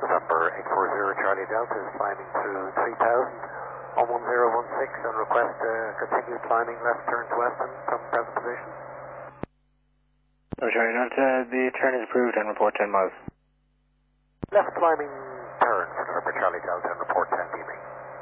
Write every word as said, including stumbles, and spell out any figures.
November eight four zero Charlie Delta is climbing through three thousand on one zero one six and request uh, continue climbing left turn to Weston from present position. So Charlie Delta, the turn is approved and report ten miles. Left climbing turn for November Charlie Delta and report ten D M E.